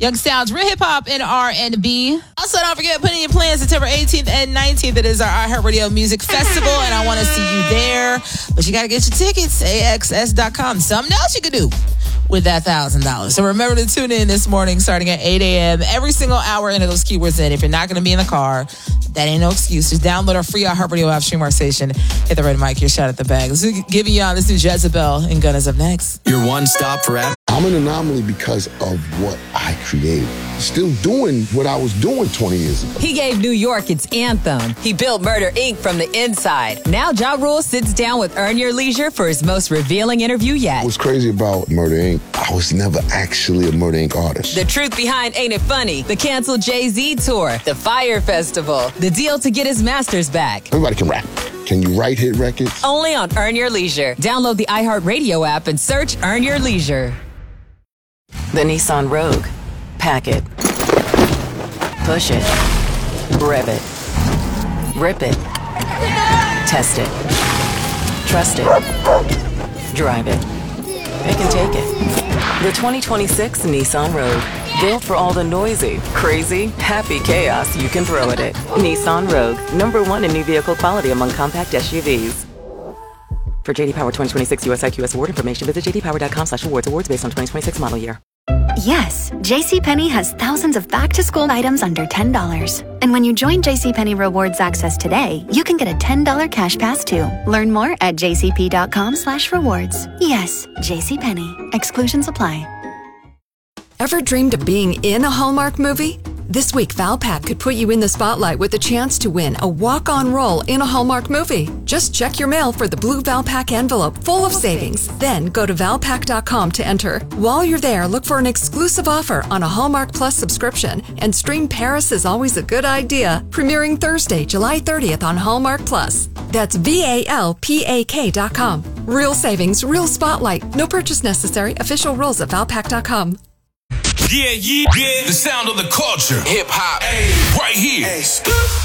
Young Sounds, real hip hop and R&B. Also, don't forget, put in your plans September 18th and 19th. It is our iHeartRadio Music Festival, and I want to see you there. But you got to get your tickets, AXS.com. Something else you can do with that $1,000. So remember to tune in this morning starting at 8 a.m. Every single hour, enter those keywords in. If you're not going to be in the car, that ain't no excuse. Just download our free iHeartRadio app, stream our station, hit the red mic, your shot at the bag. Let's give you on this new Jezebel, and Gun is up next. Your one stop for I'm an anomaly because of what I created. Still doing what I was doing 20 years ago. He gave New York its anthem. He built Murder, Inc. from the inside. Now Ja Rule sits down with Earn Your Leisure for his most revealing interview yet. What's crazy about Murder, Inc., I was never actually a Murder, Inc. artist. The truth behind Ain't It Funny, the canceled Jay-Z tour, the Fire Festival, the deal to get his masters back. Everybody can rap. Can you write hit records? Only on Earn Your Leisure. Download the iHeartRadio app and search Earn Your Leisure. The Nissan Rogue. Pack it. Push it. Rev it. Rip it. Test it. Trust it. Drive it. Pick and take it. The 2026 Nissan Rogue. Built for all the noisy, crazy, happy chaos you can throw at it. Nissan Rogue. #1 in new vehicle quality among compact SUVs. For JD Power 2026 US IQS award information, visit jdpower.com/awards. Awards based on 2026 model year. Yes, JCPenney has thousands of back-to-school items under $10. And when you join JCPenney Rewards Access today, you can get a $10 cash pass too. Learn more at jcp.com/rewards. Yes, JCPenney. Exclusions apply. Ever dreamed of being in a Hallmark movie? This week, Valpak could put you in the spotlight with a chance to win a walk-on role in a Hallmark movie. Just check your mail for the blue Valpak envelope full of savings. Then go to Valpak.com to enter. While you're there, look for an exclusive offer on a Hallmark Plus subscription and stream Paris is Always a Good Idea, premiering Thursday, July 30th on Hallmark Plus. That's VALPAK.com. Real savings, real spotlight. No purchase necessary. Official rules at Valpak.com. Yeah. The sound of the culture. Hip hop. Right here.